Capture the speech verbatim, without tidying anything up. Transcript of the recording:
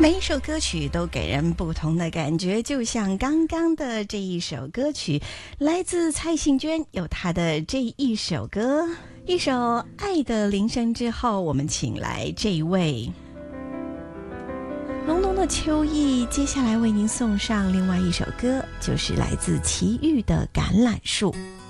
每一首歌曲都给人不同的感觉，就像刚刚的这一首歌曲，来自蔡幸娟，有她的这一首歌，一首《爱的铃声》之后，我们请来这一位浓浓的秋意，接下来为您送上另外一首歌，就是来自齐豫的《橄榄树》。